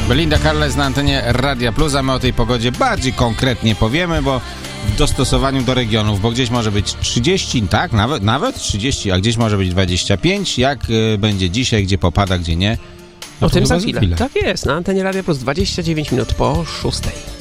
Belinda Carles na antenie Radia Plus, a my o tej pogodzie bardziej konkretnie powiemy, bo w dostosowaniu do regionów, bo gdzieś może być 30, tak, nawet 30, a gdzieś może być 25, jak będzie dzisiaj, gdzie popada, gdzie nie. O tym za chwilę. Tak jest, na antenie Radia Plus 29 minut po 6.